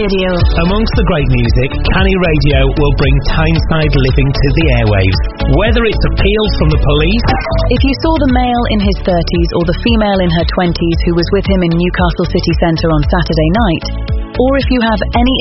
Radio. Amongst the great music, Canny Radio will bring Tyneside living to the airwaves. Whether it's appeals from the police... If you saw the male in his 30s or the female in her 20s who was with him in Newcastle city centre on Saturday night, or if you have any